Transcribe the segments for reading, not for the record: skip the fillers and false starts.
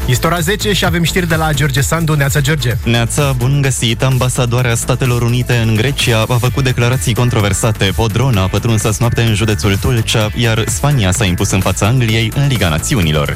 Este ora 10 și avem știri de la George Sandu. Neața, George. Neața, bun găsit. Ambasadoarea Statelor Unite în Grecia a făcut declarații controversate. O dronă a pătruns azi noapte în județul Tulcea, iar Spania s-a impus în fața Angliei în Liga Națiunilor.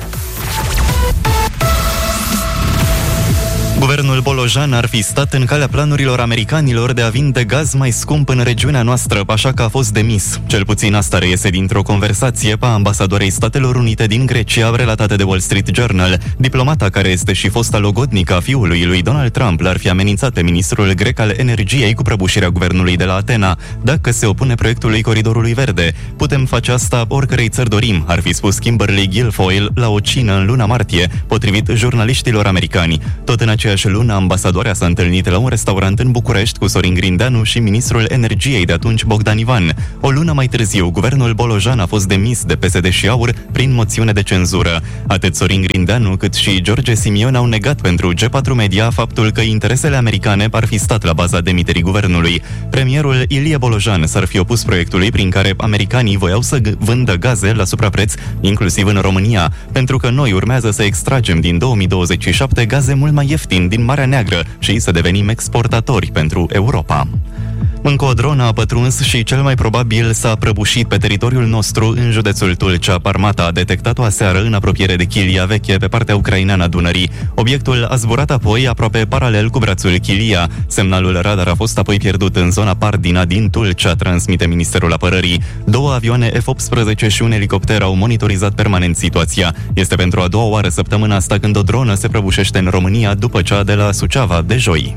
Guvernul Bolojan ar fi stat în calea planurilor americanilor de a vinde gaz mai scump în regiunea noastră, așa că a fost demis. Cel puțin asta reiese dintr-o conversație a ambasadorei Statelor Unite din Grecia, relatată de Wall Street Journal. Diplomata, care este și fosta logodnică a fiului lui Donald Trump, l-ar fi amenințat pe ministrul grec al energiei cu prăbușirea guvernului de la Atena, dacă se opune proiectului Coridorului Verde. Putem face asta oricărei țări dorim, ar fi spus Kimberly Guilfoyle la o cină în luna martie, potrivit jurnaliștilor americani. Tot în aceeași lună, ambasadoarea s-a întâlnit la un restaurant în București cu Sorin Grindeanu și ministrul energiei de atunci, Bogdan Ivan. O lună mai târziu, guvernul Bolojan a fost demis de PSD și AUR prin moțiune de cenzură. Atât Sorin Grindeanu cât și George Simion au negat pentru G4 Media faptul că interesele americane ar fi stat la baza demiterii guvernului. Premierul Ilie Bolojan s-ar fi opus proiectului prin care americanii voiau să vândă gaze la suprapreț, inclusiv în România, pentru că noi urmează să extragem din 2027 gaze mult mai ieftine din Marea Neagră și să devenim exportatori pentru Europa. Încă o dronă a pătruns și cel mai probabil s-a prăbușit pe teritoriul nostru în județul Tulcea. Armata a detectat-o aseară în apropiere de Chilia Veche, pe partea ucraineană a Dunării. Obiectul a zburat apoi aproape paralel cu brațul Chilia. Semnalul radar a fost apoi pierdut în zona Pardina din Tulcea, transmite Ministerul Apărării. 2 avioane F-18 și un elicopter au monitorizat permanent situația. Este pentru a doua oară săptămâna asta când o dronă se prăbușește în România după cea de la Suceava de joi.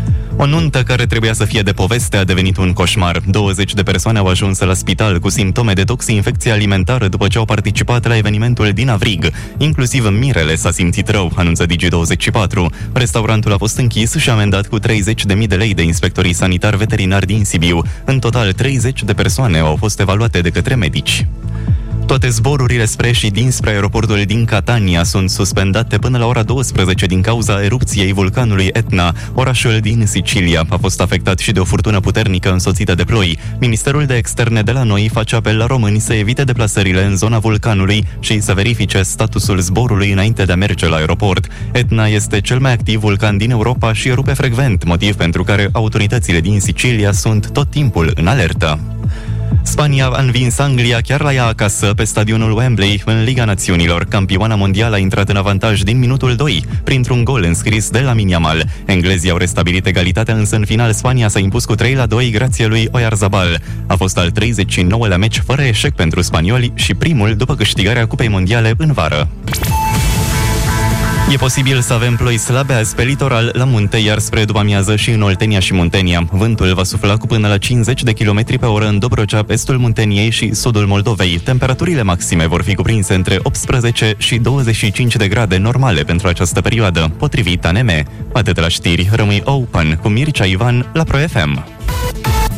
O nuntă care trebuia să fie de poveste a devenit un coșmar. 20 de persoane au ajuns la spital cu simptome de toxinfecție alimentară după ce au participat la evenimentul din Avrig. Inclusiv mirele s-a simțit rău, anunță Digi24. Restaurantul a fost închis și amendat cu 30.000 de lei de inspectorii sanitari veterinari din Sibiu. În total, 30 de persoane au fost evaluate de către medici. Toate zborurile spre și dinspre aeroportul din Catania sunt suspendate până la ora 12 din cauza erupției vulcanului Etna. Orașul din Sicilia a fost afectat și de o furtună puternică însoțită de ploi. Ministerul de Externe de la noi face apel la români să evite deplasările în zona vulcanului și să verifice statusul zborului înainte de a merge la aeroport. Etna este cel mai activ vulcan din Europa și erupe frecvent, motiv pentru care autoritățile din Sicilia sunt tot timpul în alertă. Spania a învins Anglia chiar la ea acasă, pe stadionul Wembley, în Liga Națiunilor. Campioana mondială a intrat în avantaj din minutul 2, printr-un gol înscris de Lamine Yamal. Englezii au restabilit egalitatea, însă în final Spania s-a impus cu 3-2 grație lui Oyarzabal. A fost al 39-lea meci fără eșec pentru spanioli și primul după câștigarea Cupei Mondiale în vară. E posibil să avem ploi slabe azi pe litoral, la munte, iar spre după-amiază și în Oltenia și Muntenia. Vântul va sufla cu până la 50 de km pe oră în Dobrogea, estul Munteniei și sudul Moldovei. Temperaturile maxime vor fi cuprinse între 18 și 25 de grade normale pentru această perioadă, potrivit ANM. Atât la știri, rămâi open cu Mircea Ivan la Pro FM.